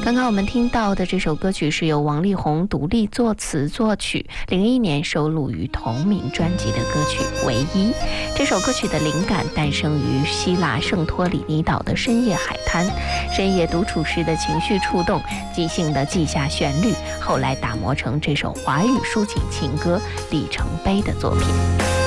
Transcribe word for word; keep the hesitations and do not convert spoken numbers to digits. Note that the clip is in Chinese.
刚刚我们听到的这首歌曲是由王力宏独立作词作曲，零一年收录于同名专辑的歌曲《唯一》。这首歌曲的灵感诞生于希腊圣托里尼岛的深夜海滩，深夜独处时的情绪触动，即兴的记下旋律，后来打磨成这首华语抒情情歌里程碑的作品。